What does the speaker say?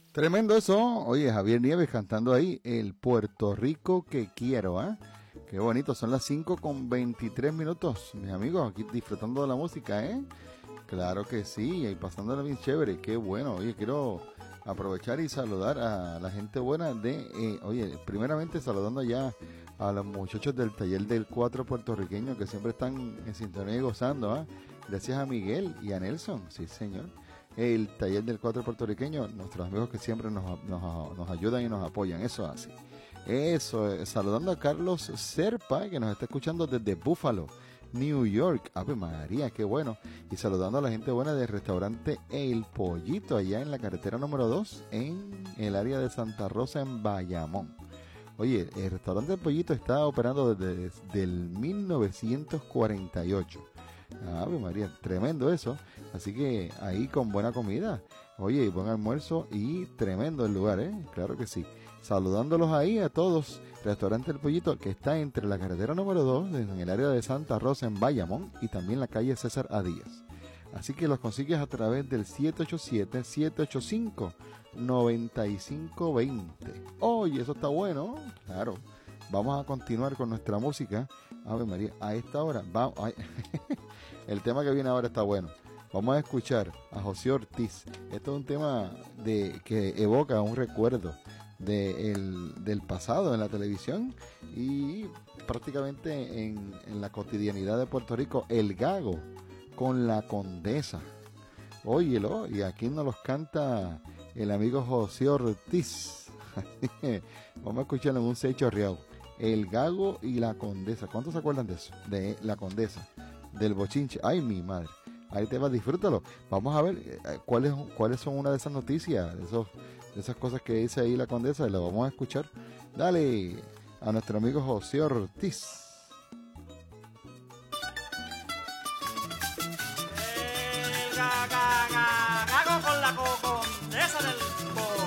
Tremendo eso. Oye, Javier Nieves cantando ahí el Puerto Rico que quiero, ¿eh? Qué bonito, son las 5:23, mis amigos, aquí disfrutando de la música, ¿eh? Claro que sí, y pasándola bien chévere, qué bueno. Oye, quiero aprovechar y saludar a la gente buena oye, primeramente saludando ya a los muchachos del taller del 4 puertorriqueño que siempre están en sintonía y gozando, ¿ah? Gracias a Miguel y a Nelson, sí señor. El taller del 4 puertorriqueño, nuestros amigos que siempre nos ayudan y nos apoyan, eso así. Eso, saludando a Carlos Serpa, que nos está escuchando desde Buffalo, New York. Ave María, qué bueno. Y saludando a la gente buena del restaurante El Pollito, allá en la carretera número 2, en el área de Santa Rosa, en Bayamón. Oye, el restaurante El Pollito está operando desde el 1948. Ave María, tremendo eso. Así que ahí con buena comida. Oye, buen almuerzo y tremendo el lugar, ¿eh? Claro que sí. Saludándolos ahí a todos. Restaurante El Pollito, que está entre la carretera número 2, en el área de Santa Rosa, en Bayamón, y también la calle César A. Díaz. Así que los consigues a través del 787-785-9520. Oye, eso está bueno. Claro. Vamos a continuar con nuestra música. Ave María, a esta hora, el tema que viene ahora está bueno. Vamos a escuchar a José Ortiz. Esto es un tema que evoca un recuerdo del pasado en la televisión y prácticamente en la cotidianidad de Puerto Rico, El Gago con la Condesa. Óyelo, y aquí nos los canta el amigo José Ortiz. Vamos a escucharlo en un seis chorreado. El Gago y la Condesa. ¿Cuántos se acuerdan de eso? De la Condesa, del bochinche. Ay, mi madre. Ahí te va, disfrútalo. Vamos a ver cuáles son una de esas noticias, de esas cosas que dice ahí la Condesa, y lo vamos a escuchar. Dale a nuestro amigo José Ortiz. El gago con la Condesa del